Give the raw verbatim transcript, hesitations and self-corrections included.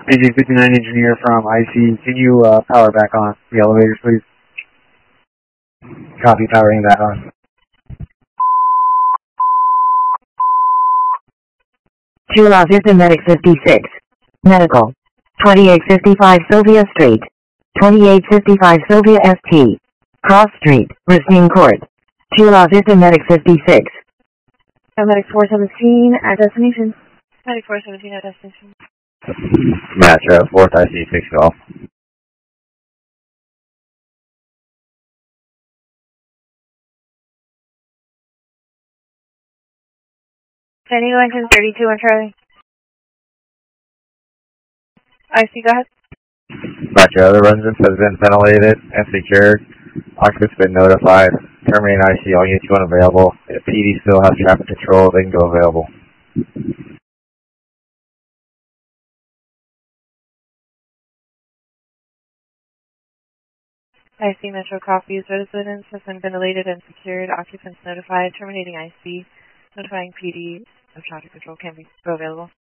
A J fifty-nine engineer from I C. Can you uh, power back on the elevators, please? Copy, powering back on. Two La Vista Medic fifty-six. Medical. twenty-eight fifty-five Sylvia Street. twenty-eight fifty-five Sylvia S T. Cross Street, Racine Court. Two La Vista Medic fifty-six. Medic four seventeen at destination. Medic four seventeen at destination. Metro, fourth I C, six golf. Sandy Lincoln thirty-two on Charlie. I C, go ahead. Metro, the residence has been ventilated and secured. Occupants been notified. Terminating I C, all units unavailable. If P D still has traffic control, they can go available. I C Metro copies. Residence has been ventilated and secured. Occupants notified. Terminating I C. Notifying P D of traffic control can be go available.